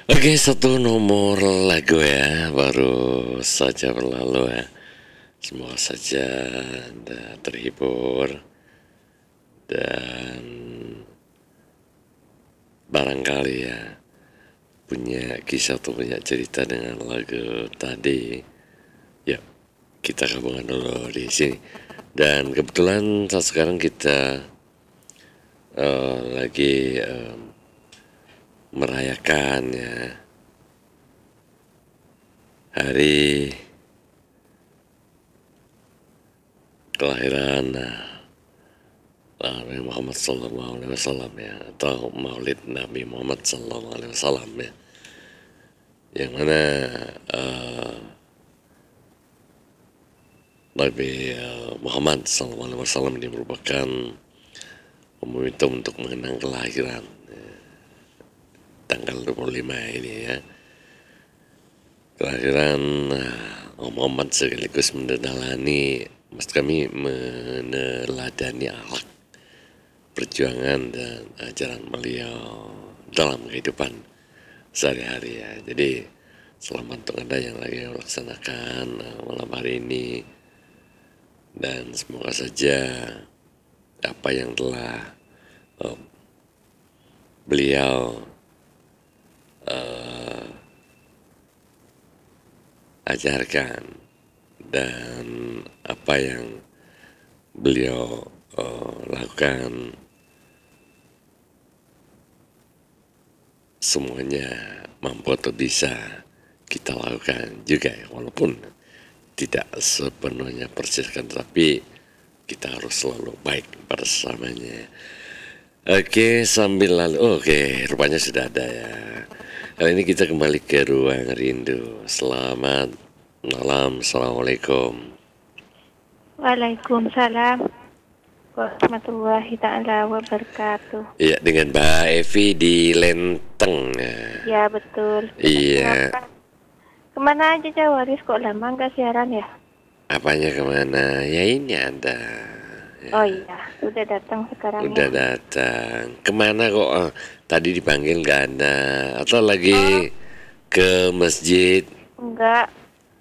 Oke, satu nomor lagu ya, baru saja berlalu ya. Semoga saja Anda terhibur dan barangkali ya punya kisah atau punya cerita dengan lagu tadi. Ya, kita gabungan dulu di sini. Dan kebetulan saat sekarang kita lagi merayakan ya hari kelahiran Nabi Muhammad Sallallahu Alaihi Wasallam ya, atau Maulid Nabi Muhammad Sallallahu Alaihi Wasallam ya, yang mana Nabi Muhammad Sallallahu Alaihi Wasallam ini merupakan momentum untuk mengenang kelahiran tanggal 25 ini ya, kelahiran Muhammad sekaligus meneladani akhlak perjuangan dan ajaran beliau dalam kehidupan sehari-hari ya. Jadi selamat untuk Anda yang lagi melaksanakan malam hari ini, dan semoga saja apa yang telah beliau ajarkan dan apa yang beliau lakukan semuanya mampu atau bisa kita lakukan juga ya, walaupun tidak sepenuhnya persiskan, tapi kita harus selalu baik bersamanya. Oke, sambil lalu, oke, rupanya sudah ada ya. Kali ini kita kembali ke ruang rindu. Selamat malam, assalamualaikum. Waalaikumsalam warahmatullahi ta'ala wabarakatuh. Iya, dengan Mbak Evi di Lenteng ya. Ya betul. Iya, Kenapa? Kemana aja Jawaris, kok lama nggak siaran ya? apanya kemana? Ya ini ada. Oh iya, udah datang sekarang Udah ya. datang. Kemana kok? Tadi dipanggil nggak ada. Atau Oh lagi ke masjid? enggak.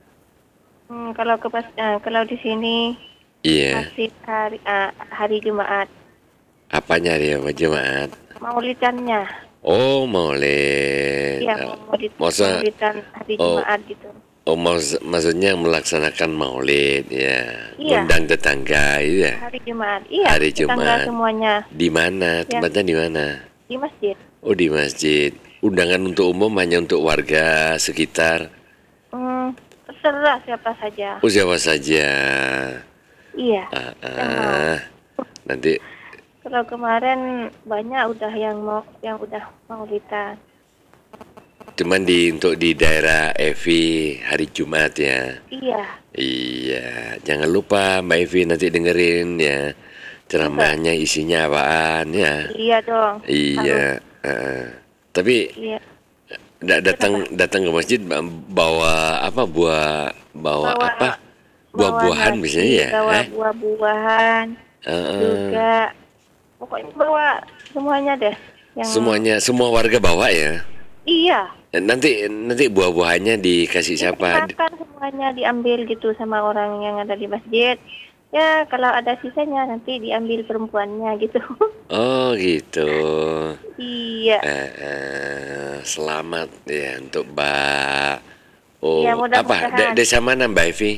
Kalau di sini Iya. masih hari Jumat. Apanya dia Jemaat? Maulidannya. Oh, Maulid. Iya Masa maulidan hari oh Jumat gitu. maksudnya melaksanakan Maulid ya. Iya, Ngundang tetangga itu ya. hari Jumat. Iya, Hari tetangga Jumat. semuanya. Di mana? Ya, Tempatnya di mana? di masjid. Oh, di masjid. Undangan untuk umum hanya untuk warga sekitar. Terserah siapa saja. Oh, siapa saja. Iya, Ah, yang mau. ah. Nanti Kalau kemarin banyak udah yang udah maulidan. cuman untuk di daerah Evi hari Jumat ya. Iya, Iya, jangan lupa Mbak Evi nanti dengerin ya enggak. ceramahnya, isinya apaan ya. Iya dong. Harus. Iya, tapi Iya. tidak datang Kenapa? datang ke masjid bawa apa, bawa Bawa apa, bawa buah-buahan biasanya nasi, ya, bawa buah-buahan Eh, juga. Pokoknya bawa semuanya deh. Yang semuanya, semua warga bawa ya. iya, Nanti buah-buahannya dikasih itu siapa? dimakan semuanya diambil gitu sama orang yang ada di masjid. Ya, kalau ada sisanya nanti diambil perempuannya gitu. Oh gitu. Iya. Selamat ya untuk Mbak. Iya, Oh, apa? mudah-mudahan. Desa mana Mbak Evi?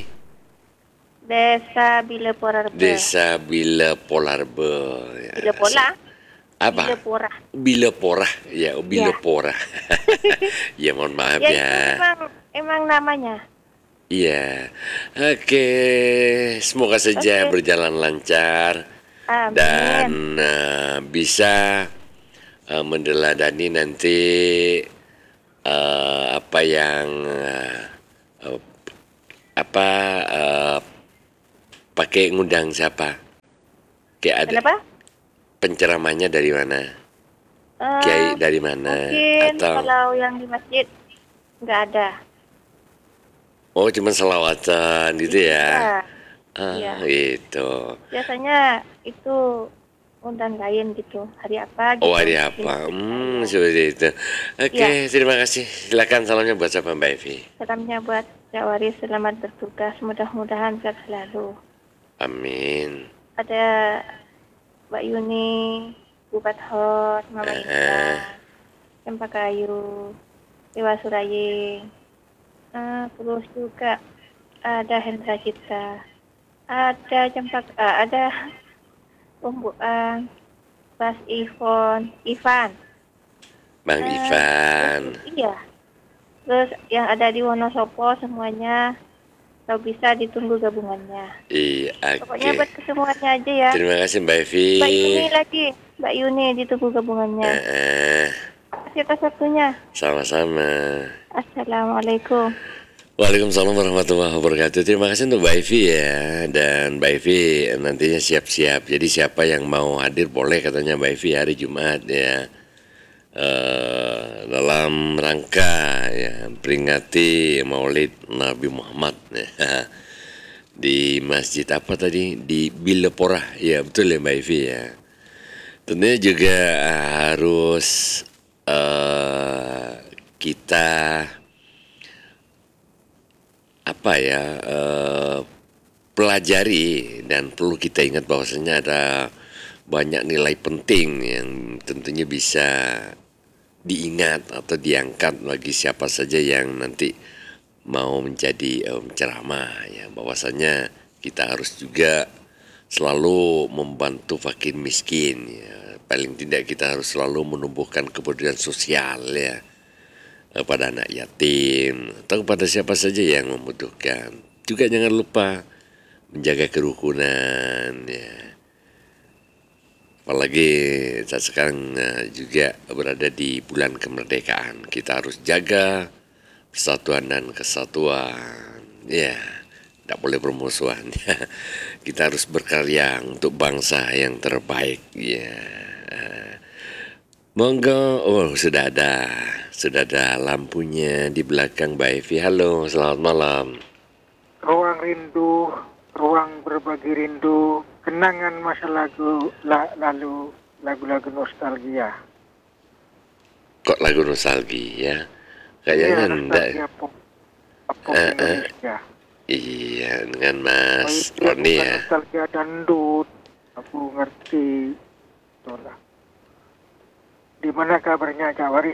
Desa Bileporarbe. Desa Bila Polarbe. Ya, Bilepola, apa? Bilepora. Bilepora. Ya, oh, Ya. Bilepora. Ya, mohon maaf Ya itu ya. emang namanya. Iya. Oke, semoga saja Oke. berjalan lancar Amin. dan bisa mendeladani nanti apa yang eh, apa pakai ngundang siapa? Kayak ada Kenapa? penceramahnya dari mana? Eh, Kiai dari mana? mungkin Atau kalau yang di masjid nggak ada. oh cuman selawatan gitu ya? Iya, Ah, iya. gitu. Biasanya itu undang lain gitu. Hari apa Oh, gitu. hari apa? Seperti itu. Ya, Oke, terima kasih. Silakan salamnya buat siapa Mbak Evi? salamnya buat Kak Waris, selamat bertugas. Mudah-mudahan sehat selalu. Amin. Ada Mbak Yuni, Bu Hot, Mama Eh, Indah, Cempakayu, Dewa Suraying, terus juga ada Hendra Cipta, ada ada Pembukaan, Bas Ivan, Bang terus Ivan. iya, terus yang ada di Wonosobo semuanya, kalau bisa ditunggu gabungannya. Iya, Pokoknya oke. buat kesemuanya aja ya. Terima kasih Mbak Evi. Mbak Yuni ditunggu gabungannya. Eh, Terima kasih atas waktunya. sama-sama. Assalamualaikum. Waalaikumsalam warahmatullahi wabarakatuh. Terima kasih untuk Mbak Evi ya. Dan Mbak Evi nantinya siap-siap. Jadi siapa yang mau hadir boleh katanya Mbak Evi hari Jumat ya. Dalam rangka ya peringati Maulid Nabi Muhammad ya. Di masjid apa tadi? Di Bilepora. Ya betul ya Mbak Evi ya. Tentunya juga harus kita apa ya pelajari dan perlu kita ingat bahwasanya ada banyak nilai penting yang tentunya bisa diingat atau diangkat bagi siapa saja yang nanti mau menjadi ceramah ya, bahwasanya kita harus juga selalu membantu fakir miskin ya. Paling tidak kita harus selalu menumbuhkan kepedulian sosial ya kepada anak yatim atau kepada siapa saja yang membutuhkan. Juga jangan lupa menjaga kerukunan ya. Apalagi saat sekarang juga berada di bulan kemerdekaan, kita harus jaga persatuan dan kesatuan. Ya, tidak boleh bermusuhan. Ya. Kita harus berkarya untuk bangsa yang terbaik. Ya. Monggo, oh sudah ada lampunya di belakang Mbak Evi. Halo, selamat malam. Ruang rindu, ruang berbagi rindu, kenangan masa lalu, lagu-lagu nostalgia. Kok lagu nostalgia? Iya, Kayaknya enggak. nostalgia pop Indonesia. Iya, dengan Oh, Mas itu Roni bukan ya. nostalgia dangdut. Aku ngerti. Itulah. Di mana kabarnya Kak Waris?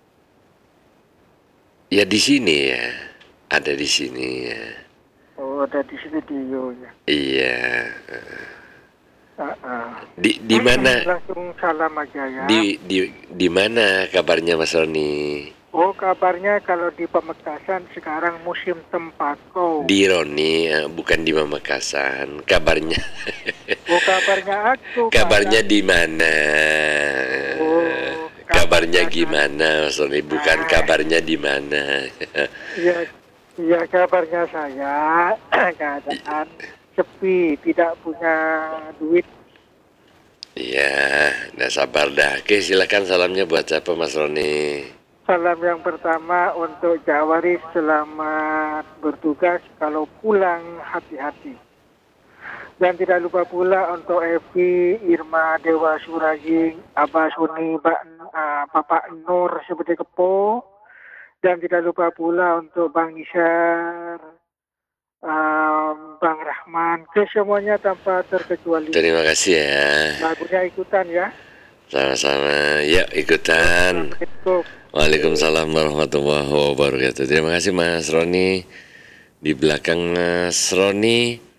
Ya di sini ya, ada di sini ya. Oh, ada di studionya. Iya. Ah, ah. Di mana Langsung salam aja ya. di mana kabarnya Mas Roni? Oh, kabarnya kalau di Pamekasan sekarang musim tembakau. Di Roni, bukan di Pamekasan. Kabarnya, Oh, kabarnya aku, Pak. kabarnya di mana? Oh, Kabarnya kabarnya gimana, Mas Roni? Bukan kabarnya di mana? Iya, iya kabarnya saya keadaan sepi, tidak punya duit. Iya, nah sabar dah. Oke, silakan salamnya buat siapa Mas Roni? Salam yang pertama untuk Jawaris, selamat bertugas, kalau pulang hati-hati. Dan tidak lupa pula untuk Evi, Irma, Dewa Suraying, Abah Suni, Bapak Nur seperti Kepo. Dan tidak lupa pula untuk Bang Isyar, Bang Rahman, ke semuanya tanpa terkecuali. Terima kasih ya. Lagunya ikutan ya. Sama-sama. Yuk ikutan. Assalamualaikum. Waalaikumsalam warahmatullahi wabarakatuh. Terima kasih Mas Roni. Di belakang Mas Roni